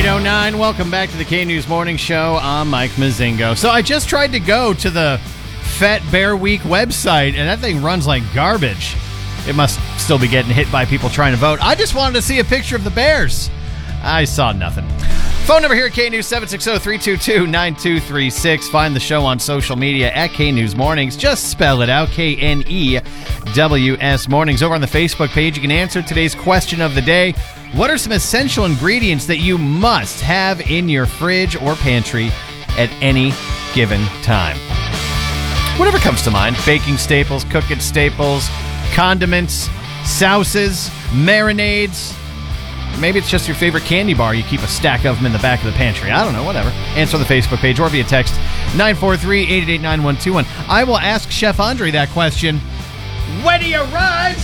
8:09, welcome back to the K-News Morning Show. I'm Mike Mazingo. So I just tried to go to the Fat Bear Week website, and that thing runs like garbage. It must still be getting hit by people trying to vote. I just wanted to see a picture of the Bears. I saw nothing. Phone number here at K-News, 760-322-9236. Find the show on social media at K-News Mornings. Just spell it out, K-N-E-W-S Mornings. Over on the Facebook page, you can answer today's question of the day. What are some essential ingredients that you must have in your fridge or pantry at any given time? Whatever comes to mind. Baking staples, cooking staples, condiments, sauces, marinades. Maybe it's just your favorite candy bar. You keep a stack of them in the back of the pantry. I don't know, whatever. Answer on the Facebook page or via text 943-888-9121. I will ask Chef Andre that question when he arrives.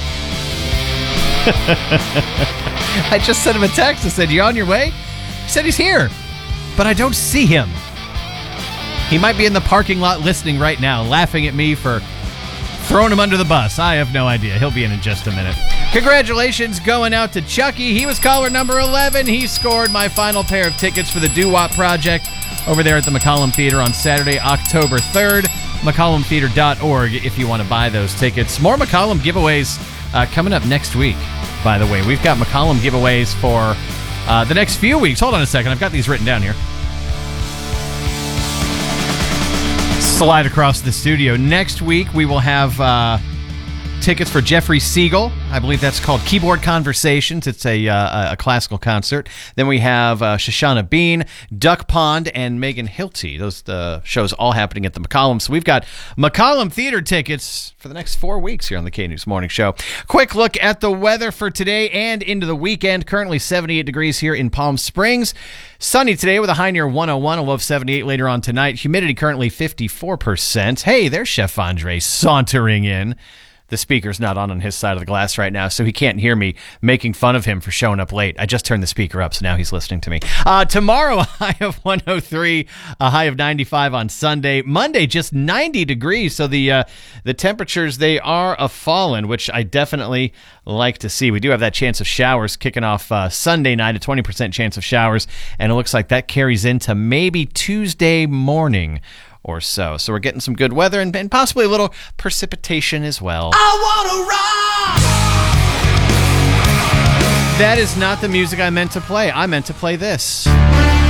I just sent him a text and said, "You on your way?" He said he's here, but I don't see him. He might be in the parking lot listening right now, laughing at me for throwing him under the bus. I have no idea. He'll be in just a minute. Congratulations going out to Chucky. He was caller number 11. He scored my final pair of tickets for the Doo-Wop Project over there at the McCollum Theater on Saturday, October 3rd. McCollumtheater.org if you want to buy those tickets. More McCollum giveaways coming up next week, by the way. We've got McCollum giveaways for the next few weeks. Hold on a second. I've got these written down here. Slide across the studio. Next week, we will have tickets for Jeffrey Siegel. I believe that's called Keyboard Conversations. It's a classical concert. Then we have Shoshana Bean, Duck Pond, and Megan Hilty. Those shows all happening at the McCollum. So we've got McCollum Theater tickets for the next 4 weeks here on the K-News Morning Show. Quick look at the weather for today and into the weekend. Currently 78 degrees here in Palm Springs. Sunny today with a high near 101, a low of 78 later on tonight. Humidity currently 54%. Hey, there's Chef Andre sauntering in. The speaker's not on his side of the glass right now, so he can't hear me making fun of him for showing up late. I just turned the speaker up, so now he's listening to me. Tomorrow, a high of 103, a high of 95 on Sunday. Monday, just 90 degrees, so the temperatures, they are a-fallen, which I definitely like to see. We do have that chance of showers kicking off Sunday night, a 20% chance of showers, and it looks like that carries into maybe Tuesday morning or so. So we're getting some good weather and possibly a little precipitation as well. I wanna rock! That is not the music I meant to play. I meant to play this.